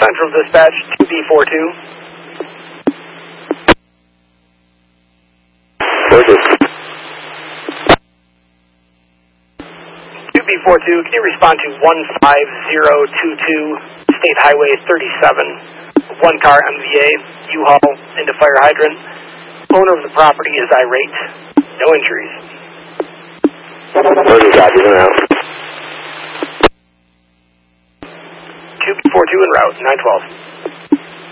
Central Dispatch, 2B42. 2B42, can you respond to 15022 State Highway 37, one car MVA, U-Haul into fire hydrant. Owner of the property is irate. No injuries. Roger, copy, now. 2B42 en route, 912.